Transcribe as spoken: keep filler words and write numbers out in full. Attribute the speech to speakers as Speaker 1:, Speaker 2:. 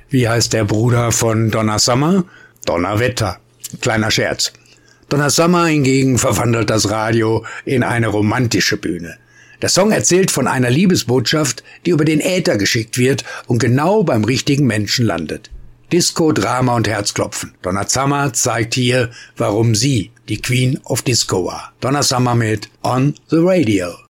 Speaker 1: Wie heißt der Bruder von Donna Summer? Donnerwetter. Kleiner Scherz. Donna Summer hingegen verwandelt das Radio in eine romantische Bühne. Der Song erzählt von einer Liebesbotschaft, die über den Äther geschickt wird und genau beim richtigen Menschen landet. Disco, Drama und Herzklopfen. Donna Summer zeigt hier, warum sie die Queen of Disco war. Donna Summer mit On the Radio.